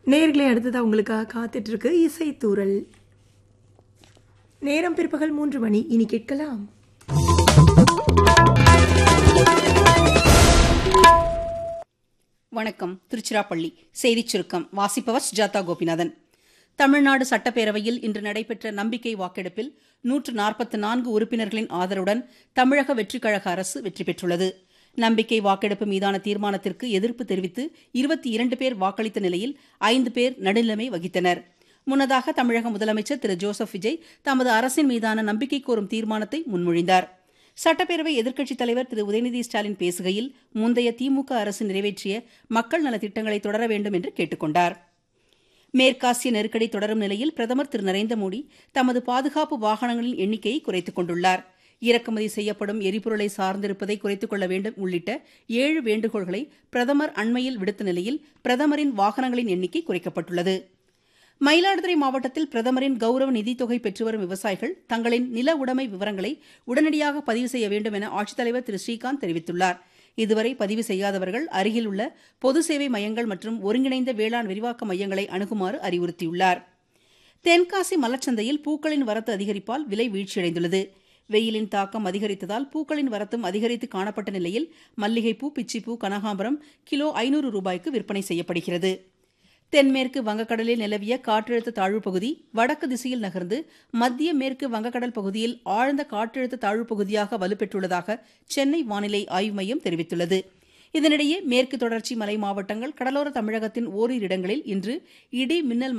நேயர்களே, அடுத்ததா உங்களுக்காக காத்துட்டு இருக்கு இசை தூறல். நேரம் பிற்பகல் 3 மணி. இனி கேட்கலாம் வணக்கம். திருச்சிராப்பள்ளி செய்திச் சுருக்கம் வாசிப்பவர் சுஜாதா கோபிநாதன். தமிழ்நாடு சட்டப்பேரவையில் இன்று நடைபெற்ற நம்பிக்கை வாக்கெடுப்பில் 144 உறுப்பினர்களின் ஆதரவுடன் தமிழக வெற்றிக் கழக அரசு வெற்றி பெற்றுள்ளது. நம்பிக்கை வாக்கெடுப்பு மீதான தீர்மானத்திற்கு எதிர்ப்பு தெரிவித்து 22 பேர் வாக்களித்த நிலையில் 5 பேர் நடுநிலைமை வகித்தனர். முன்னதாக தமிழக முதலமைச்சர் திரு ஜோசப் விஜய் தமது அரசின் மீதான நம்பிக்கை கோரும் தீர்மானத்தை முன்மொழிந்தார். சட்டப்பேரவை எதிர்க்கட்சித் தலைவர் திரு உதயநிதி ஸ்டாலின் பேசுகையில் முந்தைய திமுக அரசு நிறைவேற்றிய மக்கள் நலத்திட்டங்களை தொடர வேண்டும் என்று கேட்டுக் கொண்டார். மேற்காசிய நெருக்கடி தொடரும் நிலையில் பிரதமர் திரு நரேந்திர மோடி தமது பாதுகாப்பு வாகனங்களின் எண்ணிக்கையை குறைத்துக் கொண்டுள்ளார். இறக்குமதி செய்யப்படும் எரிபொருளை சார்ந்திருப்பதை குறைத்துக் கொள்ள வேண்டும் உள்ளிட்ட 7 வேண்டுகோள்களை பிரதமர் அண்மையில் விடுத்த நிலையில் பிரதமரின் வாகனங்களின் எண்ணிக்கை குறைக்கப்பட்டுள்ளது. மயிலாடுதுறை மாவட்டத்தில் பிரதமரின் கௌரவ நிதித்தொகை பெற்று வரும் விவசாயிகள் தங்களின் நில உடைமை விவரங்களை உடனடியாக பதிவு செய்ய வேண்டும் என ஆட்சித்தலைவர் திரு ஸ்ரீகாந்த் தெரிவித்துள்ளார். இதுவரை பதிவு செய்யாதவர்கள் அருகில் உள்ள பொது சேவை மையங்கள் மற்றும் ஒருங்கிணைந்த வேளாண் விரிவாக்க மையங்களை அணுகுமாறு அறிவுறுத்தியுள்ளார். தென்காசி மலர்ச்சந்தையில் பூக்களின் வரத்து அதிகரிப்பால் விலை வீழ்ச்சியடைந்துள்ளது. வெயிலின் தாக்கம் அதிகரித்ததால் பூக்களின் வரத்தும் அதிகரித்து காணப்பட்ட நிலையில் மல்லிகைப்பூ, பிச்சிப்பூ, கனகாம்பரம் கிலோ 500 ரூபாய்க்கு விற்பனை செய்யப்படுகிறது. தென்மேற்கு வங்கக்கடலில் நிலவிய காற்றழுத்த தாழ்வு பகுதி வடக்கு திசையில் நகர்ந்து மத்திய மேற்கு வங்கக்கடல் பகுதியில் ஆழ்ந்த காற்றழுத்த தாழ்வு பகுதியாக வலுப்பெற்றுள்ளதாக சென்னை வானிலை ஆய்வு மையம் தெரிவித்துள்ளது. இதனிடையே மேற்கு தொடர்ச்சி மலை மாவட்டங்கள், கடலோர தமிழகத்தின் ஓரிரு இடங்களில் இன்று இடி மின்னல்